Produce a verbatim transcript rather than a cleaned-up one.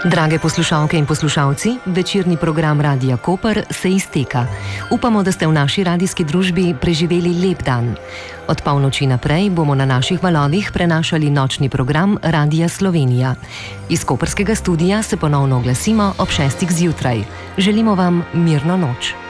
Drage poslušalke in poslušalci, večerni program Radia Koper se izteka. Upamo, da ste v naši radijski družbi preživeli lep dan. Od polnoči naprej bomo na naših valovih prenašali nočni program Radia Slovenija. Iz koperskega studia se ponovno oglasimo ob šestih zjutraj. Želimo vam mirno noč.